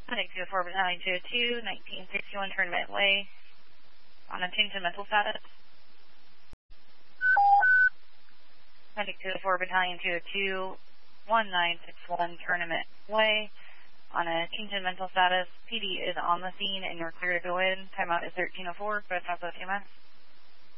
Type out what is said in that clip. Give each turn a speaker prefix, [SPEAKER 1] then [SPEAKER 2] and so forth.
[SPEAKER 1] Medic 204 Battalion 202, 1961 Tournament Way. On a change in mental status. Medic 204 Battalion 202, 1961 Tournament Way. On a change in mental status, PD is on the scene and you're clear to go in. Timeout is 1304. Go ahead, pass out TMS.